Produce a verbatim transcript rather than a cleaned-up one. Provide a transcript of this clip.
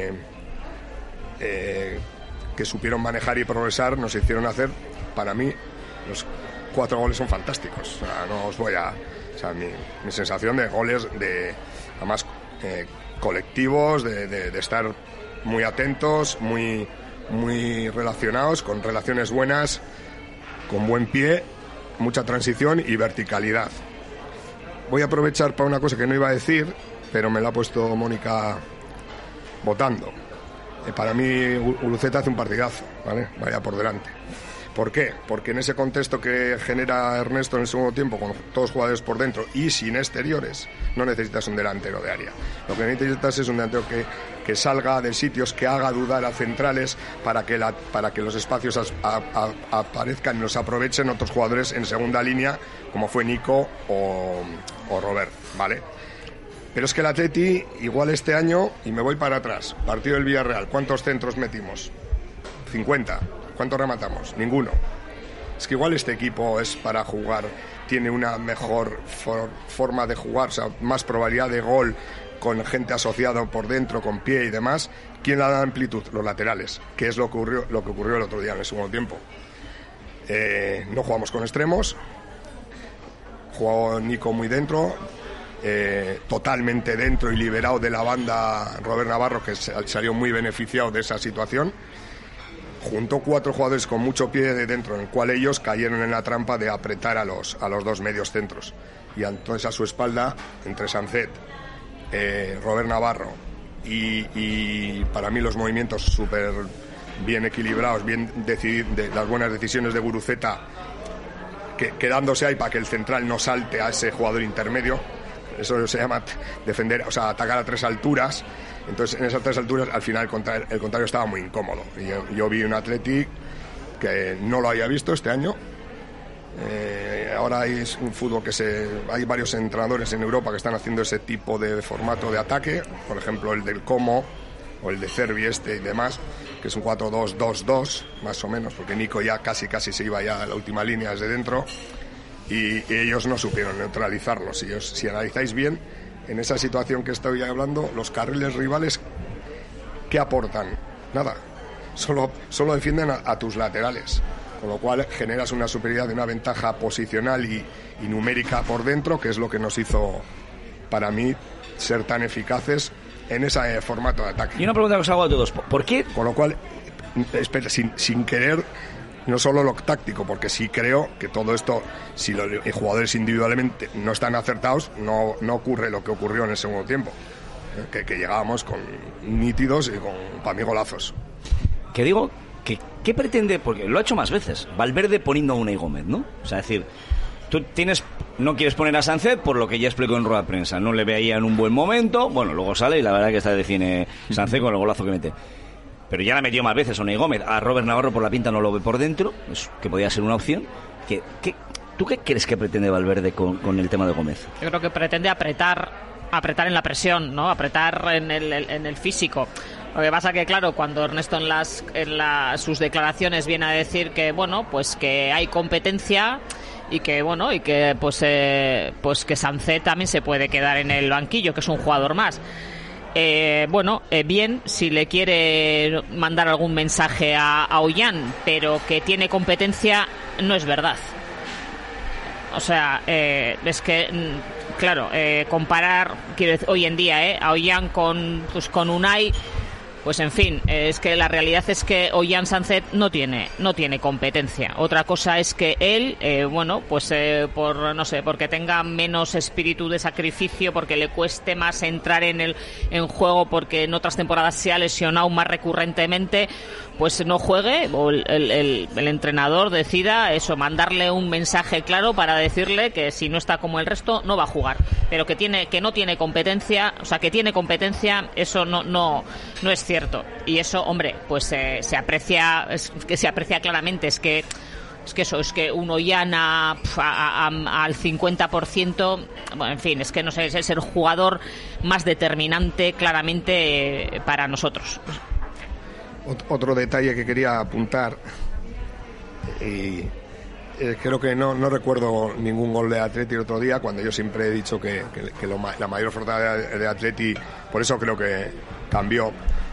eh, que supieron manejar y progresar, nos hicieron hacer, para mí, los cuatro goles son fantásticos. O sea, no os voy a... O sea, mi, mi sensación de goles, de además eh, colectivos, de, de, de estar muy atentos, muy, muy relacionados, con relaciones buenas, con buen pie, mucha transición y verticalidad. Voy a aprovechar para una cosa que no iba a decir, pero me la ha puesto Mónica votando. Eh, para mí Guruceta hace un partidazo, ¿vale? Vaya por delante. ¿Por qué? Porque en ese contexto que genera Ernesto en el segundo tiempo, con todos los jugadores por dentro y sin exteriores, no necesitas un delantero de área. Lo que necesitas es un delantero que, que salga de sitios, que haga dudar a centrales para que, la, para que los espacios as, a, a, aparezcan y los aprovechen otros jugadores en segunda línea, como fue Nico o, o Robert, ¿vale? Pero es que el Atleti, igual este año, y me voy para atrás, partido del Villarreal, ¿cuántos centros metimos? cincuenta. ¿Cuántos rematamos? Ninguno. Es que igual este equipo es para jugar, tiene una mejor for, forma de jugar, o sea, más probabilidad de gol con gente asociada por dentro, con pie y demás. ¿Quién le da amplitud? Los laterales, que es lo que ocurrió, lo que ocurrió el otro día en el segundo tiempo. Eh, no jugamos con extremos, jugó Nico muy dentro, eh, totalmente dentro y liberado de la banda Robert Navarro, que salió muy beneficiado de esa situación. Juntó cuatro jugadores con mucho pie de dentro, en el cual ellos cayeron en la trampa de apretar a los, a los dos medios centros. Y entonces a su espalda, entre Sancet, eh, Robert Navarro y, y para mí los movimientos súper bien equilibrados, bien decidi- de, las buenas decisiones de Guruceta, que, quedándose ahí para que el central no salte a ese jugador intermedio. Eso se llama defender, o sea, atacar a tres alturas. Entonces, en esas tres alturas, al final, el contrario, el contrario estaba muy incómodo. Y yo, yo vi un Atleti que no lo había visto este año. Eh, ahora hay un fútbol que se... Hay varios entrenadores en Europa que están haciendo ese tipo de formato de ataque. Por ejemplo, el del Como o el de Cervi este y demás, que es un cuatro dos dos dos, más o menos, porque Nico ya casi casi se iba ya a la última línea desde dentro. Y, y ellos no supieron neutralizarlos. Si, os, si analizáis bien, en esa situación que estoy hablando, los carriles rivales, ¿qué aportan? Nada, solo, solo defienden a, a tus laterales, con lo cual generas una superioridad y una ventaja posicional y, y numérica por dentro, que es lo que nos hizo, para mí, ser tan eficaces en ese eh, formato de ataque. Y una pregunta que os hago a todos, ¿por qué? Con lo cual, espera, sin, sin querer... No solo lo táctico, porque sí creo que todo esto, si los jugadores individualmente no están acertados, no, no ocurre lo que ocurrió en el segundo tiempo, ¿eh? que, que llegábamos con nítidos y con, para mí, golazos. Que digo, que, ¿qué pretende? Porque lo ha hecho más veces, Valverde poniendo a Unai Gómez, ¿no? O sea, es decir, tú tienes, no quieres poner a Sánchez por lo que ya explicó en rueda de prensa, no le veía en un buen momento, bueno, luego sale y la verdad que está de cine Sánchez con el golazo que mete. Pero ya la metió más veces Unai Gómez. A Robert Navarro por la pinta no lo ve por dentro, es que podía ser una opción. ¿Qué, qué, ¿Tú qué crees que pretende Valverde con, con el tema de Gómez? Yo creo que pretende apretar, apretar en la presión, ¿no? Apretar en el, en el físico. Lo que pasa que, claro, cuando Ernesto en las en la, sus declaraciones viene a decir que, bueno, pues que hay competencia y que, bueno, y que pues eh, pues que Sancet también se puede quedar en el banquillo, que es un jugador más. Eh, bueno, eh, bien, si le quiere mandar algún mensaje a, a Ollán, pero que tiene competencia, no es verdad. O sea, eh, es que, claro, eh, comparar, quiero decir, hoy en día, eh, a Ollán con, pues, con Unai, pues en fin, eh, es que la realidad es que Ollán Sánchez no tiene, no tiene competencia. Otra cosa es que él, eh, bueno, pues eh, por, no sé, porque tenga menos espíritu de sacrificio, porque le cueste más entrar en el en juego, porque en otras temporadas se ha lesionado más recurrentemente, pues no juegue, o el, el, el entrenador decida eso, mandarle un mensaje claro para decirle que si no está como el resto no va a jugar, pero que tiene, que no tiene competencia, o sea, que tiene competencia, eso no, no, no es cierto. Y eso, hombre, pues eh, se aprecia, es que se aprecia claramente, es que es que eso, es que uno llana a, a, al cincuenta por ciento, bueno, en fin, es que no sé, es el jugador más determinante claramente eh, para nosotros. Otro detalle que quería apuntar, y eh, creo que no, no recuerdo ningún gol de Atleti el otro día, cuando yo siempre he dicho que, que, que lo, la mayor fortaleza de, de Atleti, por eso creo que cambió,